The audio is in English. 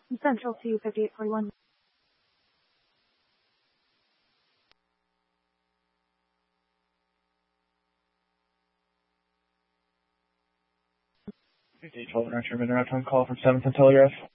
Central to 5841. Day 12 Rancher Minute call from 7th and Telegraph.